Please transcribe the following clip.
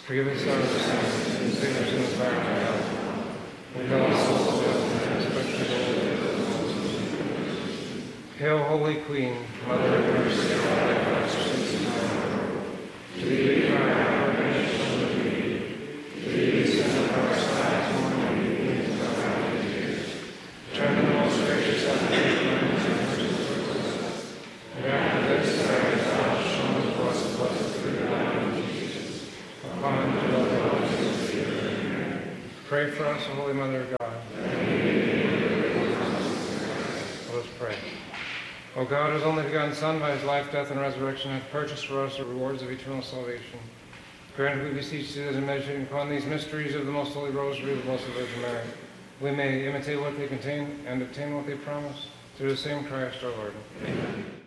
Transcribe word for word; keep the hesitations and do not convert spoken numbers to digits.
Forgive us our sins, and save us from the fire of hell. Lead all souls to heaven, especially those. Hail, Holy Queen, Mother of mercy, and all thy blessings in heaven. To thee we cry, our redemption of thee. To thee we send up our sighs, mourning and weeping in thy valley of tears. Turn to the most gracious heaven, and mercy towards us. And after this, our thou shown to us the blessed fruit of thy womb, Jesus. Upon whom dwell the Holy Spirit. Pray for us, O Holy Mother of God. Let us pray. O God, whose only begotten Son, by his life, death, and resurrection, hath purchased for us the rewards of eternal salvation, grant, we beseech thee, that in meditating upon these mysteries of the most holy rosary of the Blessed Virgin Mary, we may imitate what they contain and obtain what they promise, through the same Christ our Lord. Amen.